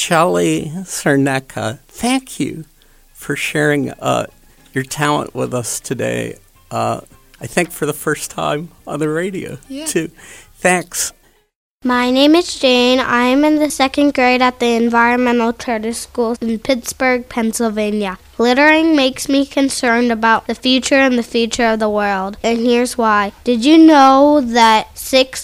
Jolly Sarnecka, thank you for sharing your talent with us today. I think for the first time on the radio, too. Thanks. My name is Jane. I am in the second grade at the Environmental Charter School in Pittsburgh, Pennsylvania. Littering makes me concerned about the future and the future of the world, and here's why. Did you know that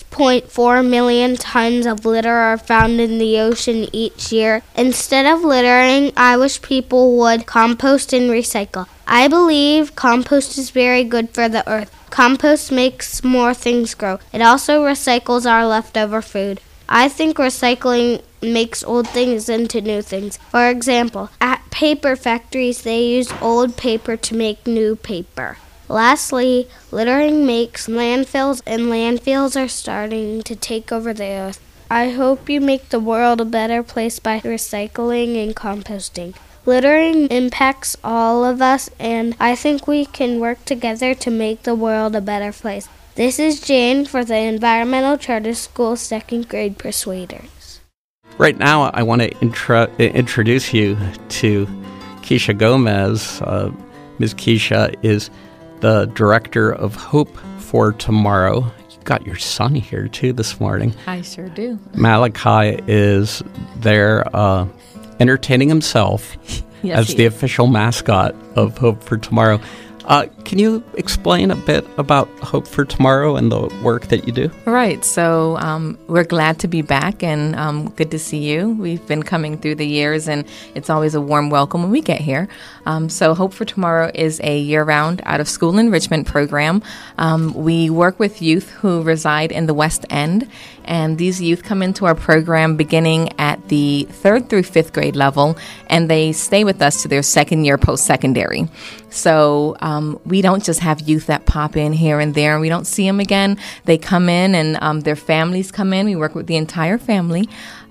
6.4 million tons of litter are found in the ocean each year? Instead of littering, I wish people would compost and recycle. I believe compost is very good for the earth. Compost makes more things grow. It also recycles our leftover food. I think recycling makes old things into new things. For example, at paper factories, they use old paper to make new paper. Lastly, littering makes landfills, and landfills are starting to take over the earth. I hope you make the world a better place by recycling and composting. Littering impacts all of us, and I think we can work together to make the world a better place. This is Jane for the Environmental Charter School second grade Persuaders. Right now, I want to introduce you to Keisha Gomez. Ms. Keisha is the director of Hope for Tomorrow. You got your son here, too, this morning. I sure do. Malachi is there entertaining himself as the official mascot of Hope for Tomorrow. Can you explain a bit about Hope for Tomorrow and the work that you do? Right. So we're glad to be back, and good to see you. We've been coming through the years, and it's always a warm welcome when we get here. So Hope for Tomorrow is a year-round out-of-school enrichment program. We work with youth who reside in the West End, and these youth come into our program beginning at the 3rd through 5th grade level, and they stay with us to their second year post-secondary. So we don't just have youth that pop in here and there, and we don't see them again. They come in, and their families come in. We work with the entire family,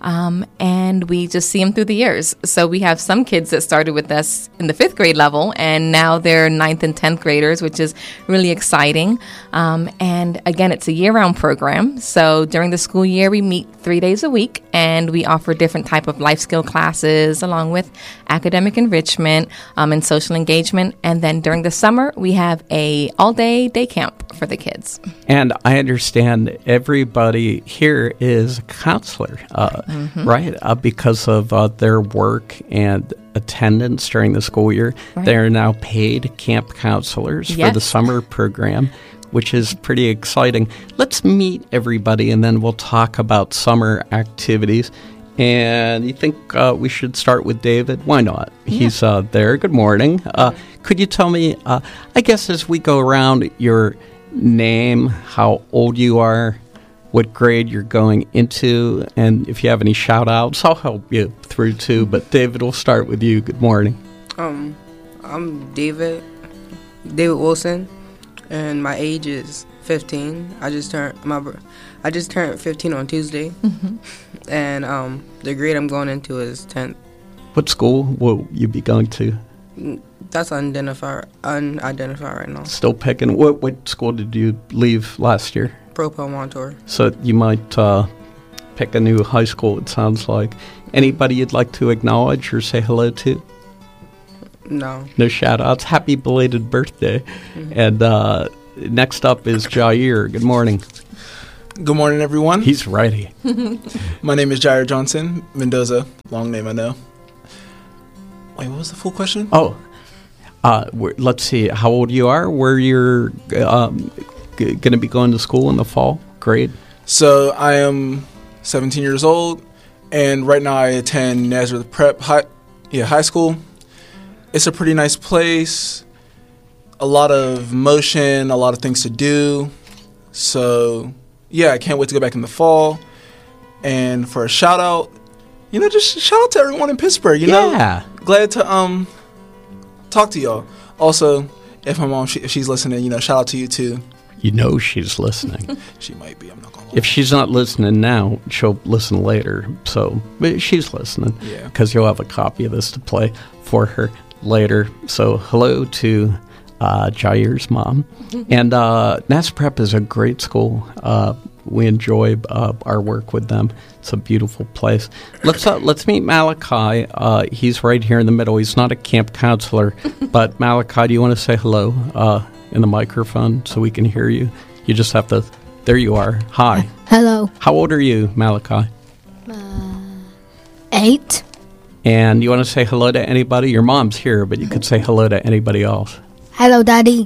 and we just see them through the years. So we have some kids that started with us in the 5th grade level, and now they're 9th and 10th graders, which is really exciting. And again, it's a year-round program. So during the school year, we meet 3 days a week, and we offer different type of life skill classes along with academic enrichment and social engagement. And then during the summer, we have a all-day day camp for the kids. And I understand everybody here is a counselor, right? Because of their work and attendance during the school year. Right. They are now paid camp counselors for the summer program, which is pretty exciting. Let's meet everybody, and then we'll talk about summer activities. And you think we should start with David? Why not? Yeah. He's there. Good morning. Could you tell me, I guess as we go around, your name, how old you are, what grade you're going into, and if you have any shout-outs, I'll help you through too. But David, we'll start with you. Good morning. I'm David Wilson, and my age is 15. I just turned 15 on Tuesday, and the grade I'm going into is 10th. What school will you be going to? That's unidentified right now. Still picking. What school did you leave last year? Propel Montour. So you might pick a new high school, it sounds like. Anybody you'd like to acknowledge or say hello to? No. No shout-outs. Happy belated birthday. And next up is Jair. Good morning. Good morning, everyone. He's ready. My name is Jair Johnson Mendoza. Long name, I know. Wait, what was the full question? Oh, let's see. How old you are? Where you're going to be going to school in the fall? Grade? So I am 17 years old, and right now I attend Nazareth Prep High School. It's a pretty nice place. A lot of motion, a lot of things to do. So, yeah, I can't wait to go back in the fall. And for a shout out, just shout out to everyone in Pittsburgh, Yeah. Glad to talk to y'all. Also, if my mom, if she's listening, shout out to you too. You know she's listening. She might be, I'm not going to lie. If she's not listening now, she'll listen later. So, but she's listening. Yeah. Because you'll have a copy of this to play for her later. So, hello to Jair's mom. And Nazareth Prep is a great school. we enjoy our work with them. It's a beautiful place. Let's meet Malachi. He's right here in the middle. He's not a camp counselor, but Malachi, do you want to say hello in the microphone so we can hear you? You just have to. There you are. Hi. Hello. How old are you, Malachi? 8. And you want to say hello to anybody? Your mom's here, but you could say hello to anybody else. Hello, Daddy.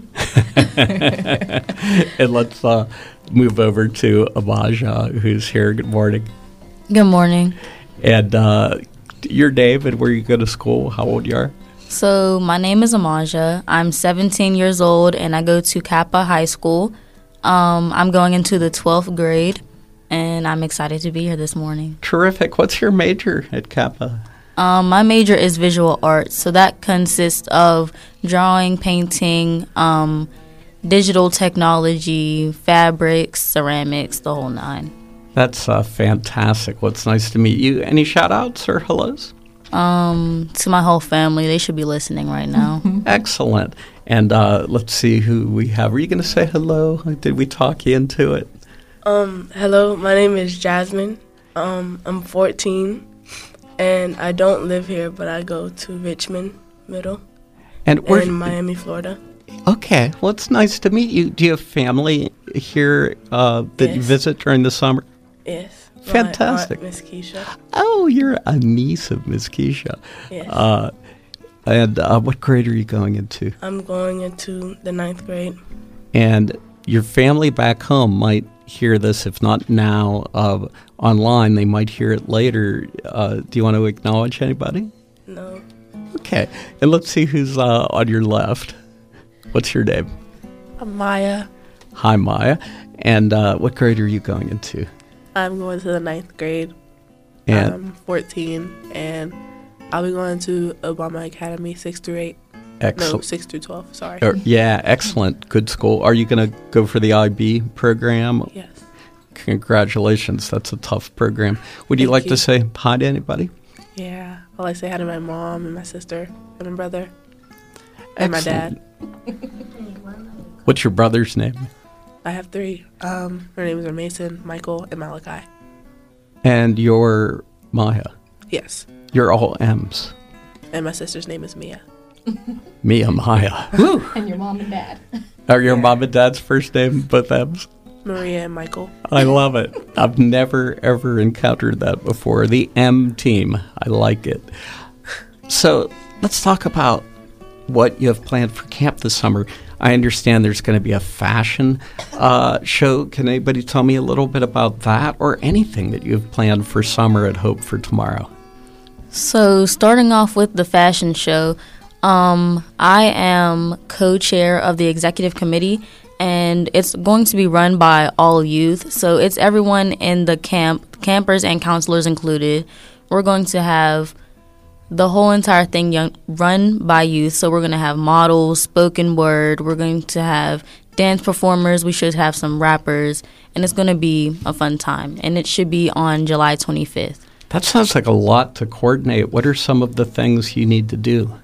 And let's move over to Amaja, who's here. Good morning. Good morning. And you're David. Where you go to school? How old you are? So my name is Amaja. I'm 17 years old, and I go to Kappa High School. I'm going into the 12th grade, and I'm excited to be here this morning. Terrific. What's your major at Kappa? My major is visual arts, so that consists of drawing, painting, digital technology, fabrics, ceramics, the whole 9. That's fantastic. Well, it's nice to meet you. Any shout-outs or hellos? To my whole family. They should be listening right now. Excellent. And let's see who we have. Are you going to say hello? Did we talk you into it? Hello, my name is Jasmine. I'm 14, and I don't live here, but I go to Richmond Middle And we're in Miami, Florida. Okay. Well, it's nice to meet you. Do you have family here that you Yes. visit during the summer? Yes. Fantastic. My aunt, Miss Keisha. Oh, you're a niece of Miss Keisha. Yes. And what grade are you going into? I'm going into the 9th grade. And your family back home might hear this, if not now, online. They might hear it later. Do you want to acknowledge anybody? No. Okay. And let's see who's on your left. What's your name? I'm Maya. Hi, Maya. And what grade are you going into? I'm going to the 9th grade. And I'm 14, and I'll be going to Obama Academy 6 through 8. No, excellent. 6 through 12, sorry. Yeah, excellent. Good school. Are you going to go for the IB program? Yes. Congratulations. That's a tough program. Would you Thank like you. to say hi to anybody? Yeah. I'll say hi to my mom and my sister and my brother and my Excellent. dad. What's your brother's name? I have 3. Their names are Mason, Michael, and Malachi. And your Maya. Yes. You're all M's. And my sister's name is Mia. Mia Maya. And your mom and dad. Are your mom and dad's first name both M's? Maria and Michael. I love it. I've never, ever encountered that before. The M team. I like it. So let's talk about what you have planned for camp this summer. I understand there's going to be a fashion show. Can anybody tell me a little bit about that or anything that you have planned for summer at Hope for Tomorrow? So starting off with the fashion show, I am co-chair of the executive committee, and it's going to be run by all youth. So it's everyone in the camp, campers and counselors included. We're going to have the whole entire thing run by youth. So we're going to have models, spoken word. We're going to have dance performers. We should have some rappers. And it's going to be a fun time. And it should be on July 25th. That sounds like a lot to coordinate. What are some of the things you need to do?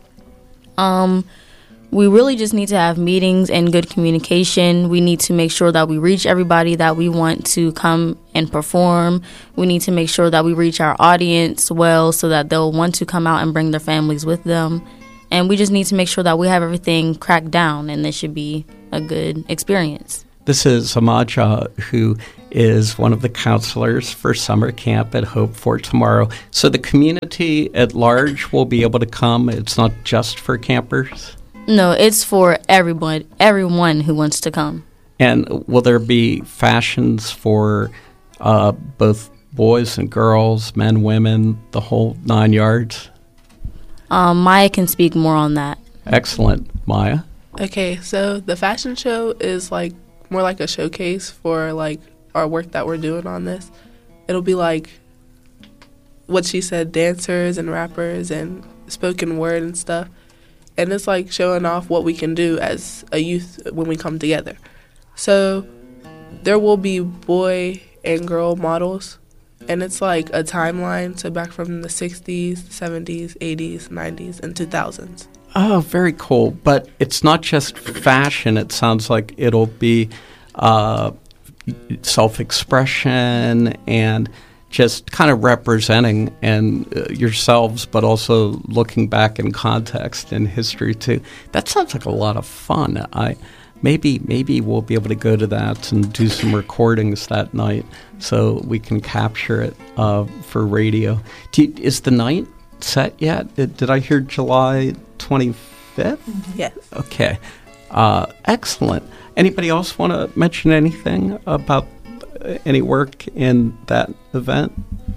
We really just need to have meetings and good communication. We need to make sure that we reach everybody that we want to come and perform. We need to make sure that we reach our audience well so that they'll want to come out and bring their families with them. And we just need to make sure that we have everything cracked down, and this should be a good experience. This is Amaja, who is one of the counselors for summer camp at Hope for Tomorrow. So the community at large will be able to come. It's not just for campers. No, it's for everyone who wants to come. And will there be fashions for both boys and girls, men, women, the whole 9 yards? Maya can speak more on that. Excellent. Maya? Okay, so the fashion show is like more like a showcase for like our work that we're doing on this. It'll be like what she said, dancers and rappers and spoken word and stuff. And it's like showing off what we can do as a youth when we come together. So there will be boy and girl models, and it's like a timeline, so back from the 60s, 70s, 80s, 90s, and 2000s. Oh, very cool. But it's not just fashion. It sounds like it'll be self-expression and just kind of representing and yourselves, but also looking back in context and history too. That sounds like a lot of fun. Maybe we'll be able to go to that and do some recordings that night so we can capture it for radio. Is the night set yet? Did I hear July 25th? Yes. Okay. Excellent. Anybody else want to mention anything about any work in that event?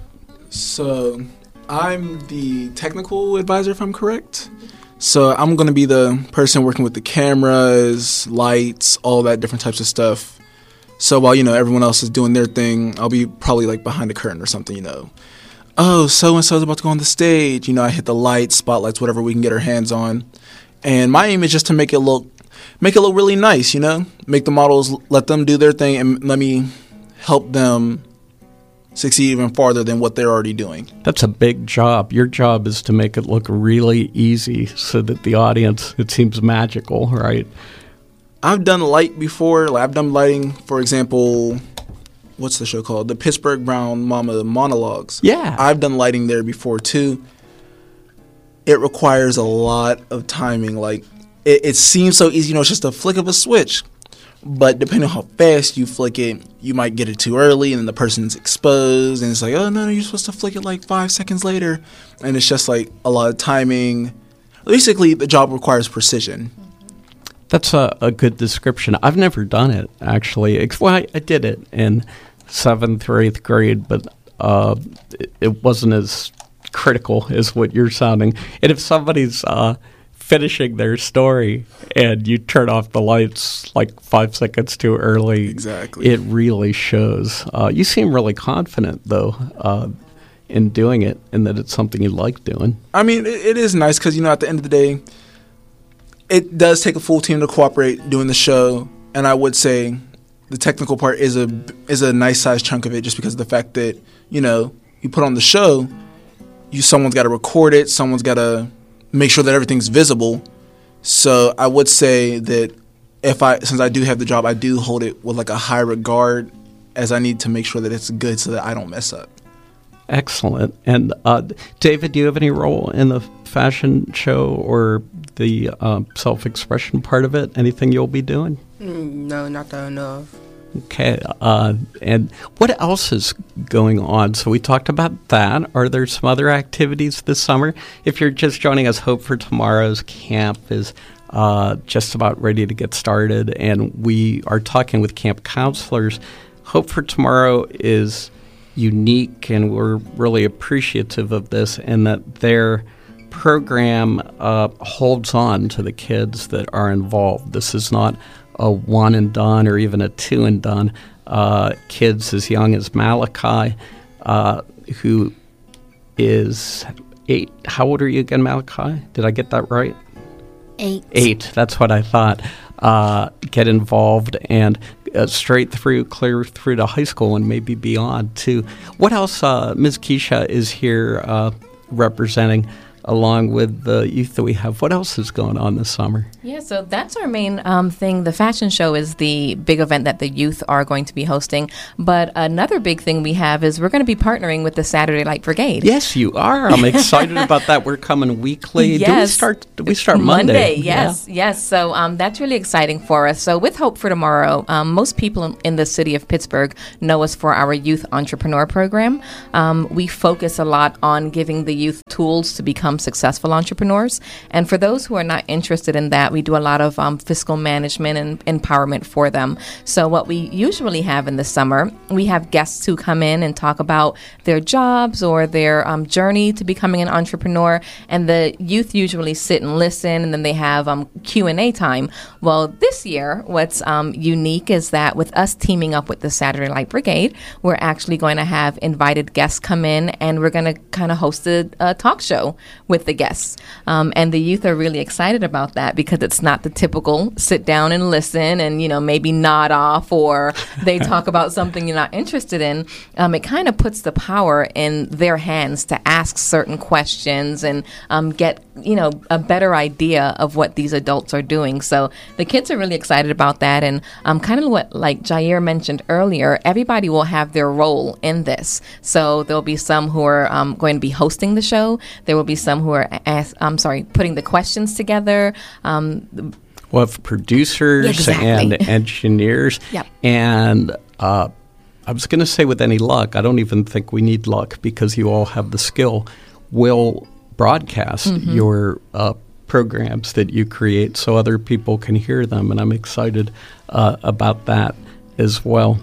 So I'm the technical advisor, if I'm correct. So I'm going to be the person working with the cameras, lights, all that different types of stuff. So while, everyone else is doing their thing, I'll be probably like behind the curtain or something, Oh, so-and-so's about to go on the stage. I hit the lights, spotlights, whatever we can get our hands on. And my aim is just to make it look really nice, Make the models, let them do their thing, and let me help them succeed even farther than what they're already doing. That's a big job. Your job is to make it look really easy so that the audience, it seems magical, right? I've done light before. I've done lighting, for example, what's the show called? The Pittsburgh Brown Mama Monologues. Yeah. I've done lighting there before, too. It requires a lot of timing. It seems so easy, it's just a flick of a switch. But depending on how fast you flick it, you might get it too early and then the person's exposed. And it's like, oh, no, you're supposed to flick it like 5 seconds later. And it's just like a lot of timing. Basically, the job requires precision. That's a good description. I've never done it, actually. Well, I did it in 7th or 8th grade, but it wasn't as critical as what you're sounding. And if somebody's finishing their story and you turn off the lights like 5 seconds too early, exactly, it really shows. You seem really confident, though, in doing it and that it's something you like doing. I mean, it is nice because, at the end of the day, it does take a full team to cooperate doing the show. And I would say the technical part is a nice sized chunk of it just because of the fact that, you put on the show, someone's got to record it, someone's got to make sure that everything's visible. So I would say that since I do have the job, I do hold it with like a high regard, as I need to make sure that it's good so that I don't mess up. Excellent. And David, do you have any role in the fashion show or the self-expression part of it? Anything you'll be doing? No, not that I know of. Okay. And what else is going on? So we talked about that. Are there some other activities this summer? If you're just joining us, Hope for Tomorrow's camp is just about ready to get started, and we are talking with camp counselors. Hope for Tomorrow is unique, and we're really appreciative of this, and that their program holds on to the kids that are involved. This is not a one and done or even a two and done. Kids as young as Malachi, who is 8. How old are you again, Malachi? Did I get that right? 8. 8, that's what I thought. Get involved and straight through, clear through to high school and maybe beyond, too. What else? Ms. Keisha is here representing along with the youth that we have. What else is going on this summer? Yeah, so that's our main thing. The fashion show is the big event that the youth are going to be hosting. But another big thing we have is we're going to be partnering with the Saturday Light Brigade. Yes, you are. I'm excited about that. We're coming weekly. Yes. Do we start Monday? Yes, yeah. Yes. So that's really exciting for us. So with Hope for Tomorrow, most people in the city of Pittsburgh know us for our youth entrepreneur program. We focus a lot on giving the youth tools to become successful entrepreneurs. And for those who are not interested in that, we do a lot of fiscal management and empowerment for them. So what we usually have in the summer, we have guests who come in and talk about their jobs or their journey to becoming an entrepreneur. And the youth usually sit and listen, and then they have Q&A time. Well, this year, what's unique is that with us teaming up with the Saturday Light Brigade, we're actually going to have invited guests come in, and we're going to kind of host a talk show with the guests. And the youth are really excited about that because it's not the typical sit down and listen and, maybe nod off or they talk about something you're not interested in. It kind of puts the power in their hands to ask certain questions and get, a better idea of what these adults are doing. So the kids are really excited about that. And kind of what, like Jair mentioned earlier, everybody will have their role in this. So there'll be some who are going to be hosting the show. There will be some who are, putting the questions together. We'll have producers and engineers. Yep. And I was going to say with any luck, I don't even think we need luck because you all have the skill. We'll broadcast your programs that you create so other people can hear them. And I'm excited about that as well.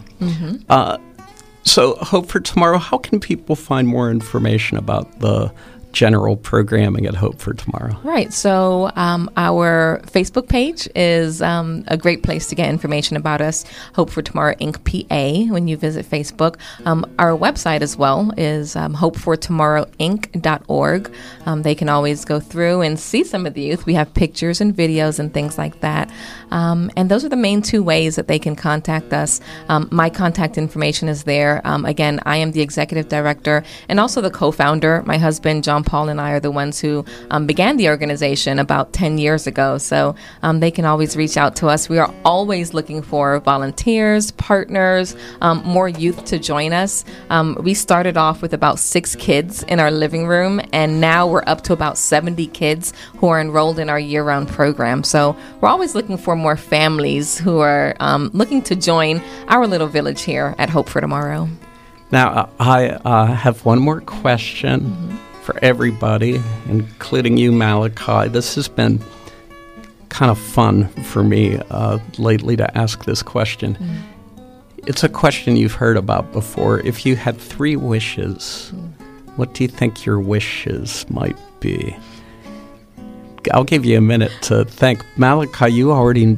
So Hope for Tomorrow, how can people find more information about the general programming at Hope for Tomorrow? Right. So our Facebook page is a great place to get information about us, Hope for Tomorrow Inc. PA, when you visit Facebook. Our website as well is hopefortomorrowinc.org. They can always go through and see some of the youth. We have pictures and videos and things like that. And those are the main two ways that they can contact us. My contact information is there. Again, I am the executive director and also the co-founder. My husband, John Paul, and I are the ones who began the organization about 10 years ago. So they can always reach out to us. We are always looking for volunteers, partners, more youth to join us. We started off with about 6 kids in our living room, and now we're up to about 70 kids who are enrolled in our year-round program. So we're always looking for more families who are looking to join our little village here at Hope for Tomorrow. Now, I have one more question for everybody, including you, Malachi. This has been kind of fun for me lately to ask this question. It's a question you've heard about before. If you had 3 wishes, what do you think your wishes might be? I'll give you a minute to think. Malachi, you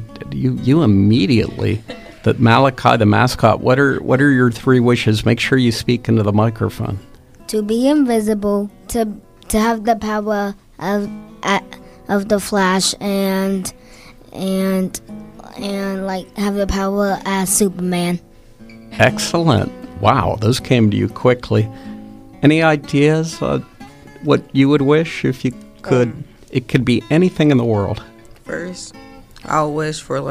immediately, that Malachi, the mascot, what are your 3 wishes? Make sure you speak into the microphone. To be invisible, to have the power of the Flash, and like have the power as Superman. Excellent. Wow, those came to you quickly. Any ideas what you would wish if you could? It could be anything in the world. First, I'll wish for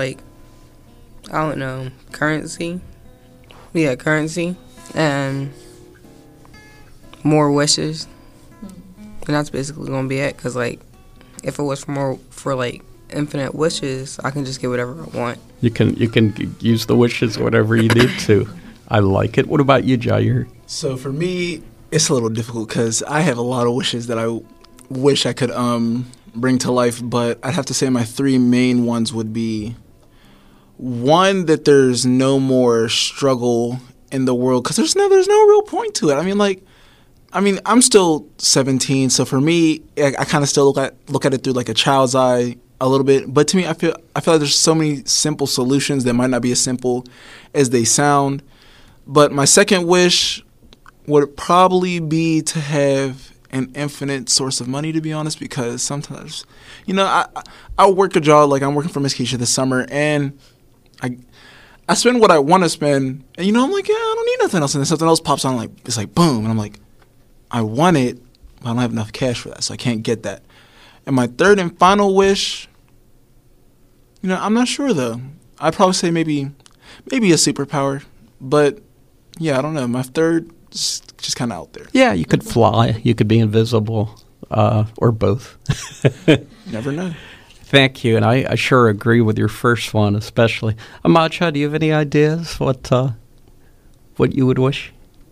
currency. Yeah, currency and more wishes, and that's basically gonna be it. Cause if it was for infinite wishes, I can just get whatever I want. You can use the wishes whatever you need to. I like it. What about you, Jair? So for me, it's a little difficult because I have a lot of wishes that I wish I could bring to life, but I'd have to say my 3 main ones would be: 1, that there's no more struggle in the world, because there's no real point to it. I mean, I'm still 17, so for me, I kind of still look at it through like a child's eye a little bit. But to me, I feel like there's so many simple solutions that might not be as simple as they sound. But my second wish would probably be to have an infinite source of money, to be honest, because sometimes, I work a job, like I'm working for Miss Keisha this summer, and I spend what I want to spend, and I'm like, yeah, I don't need nothing else, and then something else pops on, it's like boom, and I'm like, I want it, but I don't have enough cash for that, so I can't get that. And my third and final wish, I'm not sure though. I'd probably say maybe a superpower, but yeah, I don't know. My third is just kind of out there. Yeah, you could fly, you could be invisible, or both. Never know. Thank you, and I sure agree with your first one, especially. Amacha, do you have any ideas what you would wish?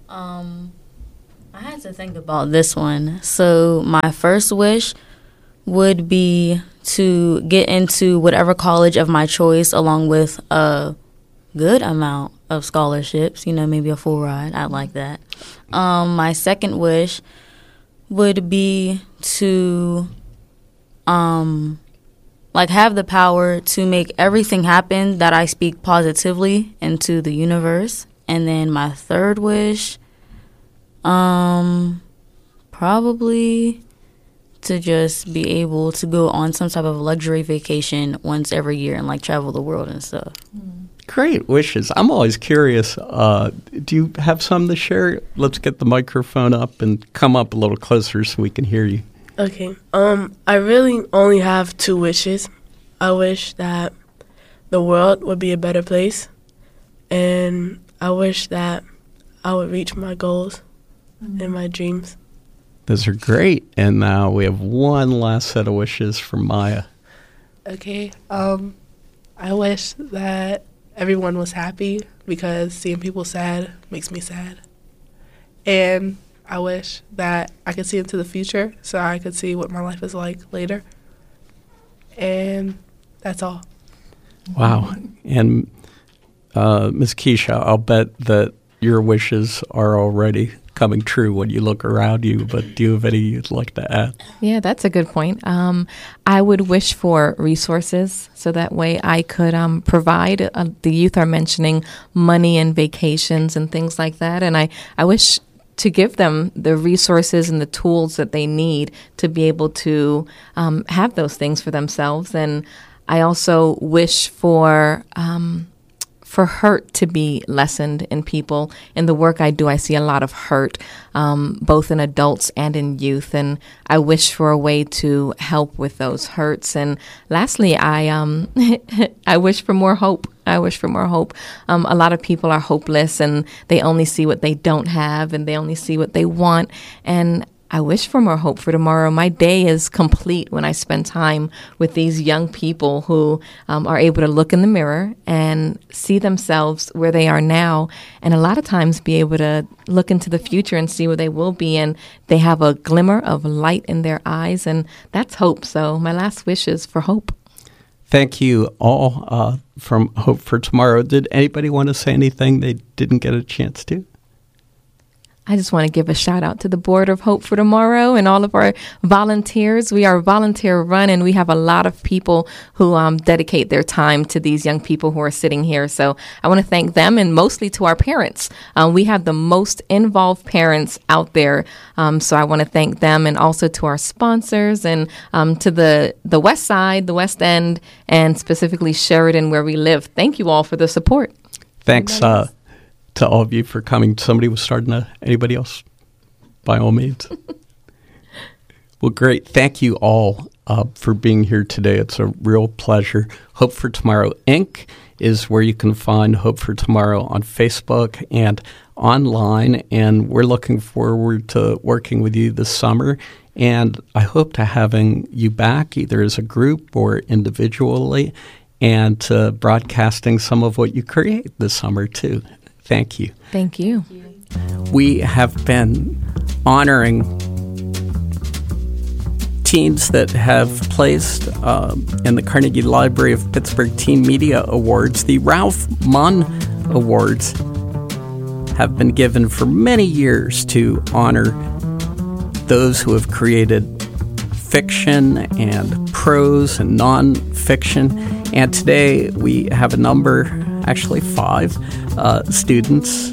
I had to think about this one. So my first wish would be to get into whatever college of my choice, along with a good amount of scholarships, maybe a full ride. I'd like that. My second wish would be to have the power to make everything happen that I speak positively into the universe. And then my third wish, probably to just be able to go on some type of luxury vacation once every year and like travel the world and stuff. Great wishes. I'm always curious. Do you have some to share? Let's get the microphone up and come up a little closer so we can hear you. Okay. I really only have 2 wishes. I wish that the world would be a better place, and I wish that I would reach my goals and my dreams. Those are great. And now we have one last set of wishes from Maya. Okay. I wish that everyone was happy, because seeing people sad makes me sad. And I wish that I could see into the future so I could see what my life is like later. And that's all. Wow. And Ms. Keisha, I'll bet that your wishes are already coming true when you look around you, but do you have any you'd like to add? Yeah, that's a good point. I would wish for resources so that way I could provide. The youth are mentioning money and vacations and things like that, and I wish to give them the resources and the tools that they need to be able to have those things for themselves. And I also wish for hurt to be lessened in people. In the work I do, I see a lot of hurt, both in adults and in youth, and I wish for a way to help with those hurts. And lastly, I I wish for more hope. I wish for more hope. A lot of people are hopeless, and they only see what they don't have, and they only see what they want. And I wish for more hope for tomorrow. My day is complete when I spend time with these young people who are able to look in the mirror and see themselves where they are now, and a lot of times be able to look into the future and see where they will be, and they have a glimmer of light in their eyes, and that's hope. So my last wish is for hope. Thank you all from Hope for Tomorrow. Did anybody want to say anything they didn't get a chance to? I just want to give a shout out to the Board of Hope for Tomorrow and all of our volunteers. We are volunteer run, and we have a lot of people who dedicate their time to these young people who are sitting here. So I want to thank them, and mostly to our parents. We have the most involved parents out there. So I want to thank them, and also to our sponsors, and to the West Side, the West End, and specifically Sheridan, where we live. Thank you all for the support. Thanks to all of you for coming. Somebody was starting to, anybody else? By all means. Well, great. Thank you all for being here today. It's a real pleasure. Hope for Tomorrow, Inc. is where you can find Hope for Tomorrow on Facebook and online. And we're looking forward to working with you this summer. And I hope to having you back either as a group or individually, and to broadcasting some of what you create this summer too. Thank you. Thank you. We have been honoring teens that have placed in the Carnegie Library of Pittsburgh Teen Media Awards. The Ralph Munn Awards have been given for many years to honor those who have created fiction and prose and nonfiction. And today we have a number, actually 5, students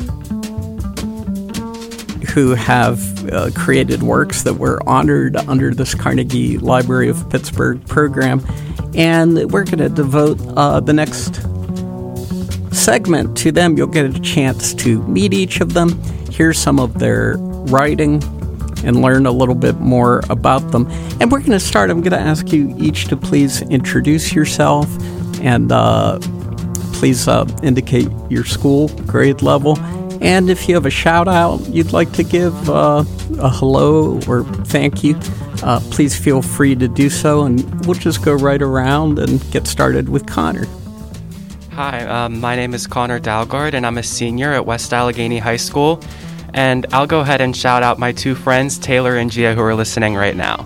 who have created works that were honored under this Carnegie Library of Pittsburgh program. And we're going to devote the next segment to them. You'll get a chance to meet each of them, hear some of their writing, and learn a little bit more about them. And we're going to start. I'm going to ask you each to please introduce yourself and please indicate your school, grade level. And if you have a shout out you'd like to give, a hello or thank you, please feel free to do so. And we'll just go right around and get started with Connor. Hi, my name is Connor Dalgard, and I'm a senior at West Allegheny High School. And I'll go ahead and shout out my 2 friends, Taylor and Gia, who are listening right now.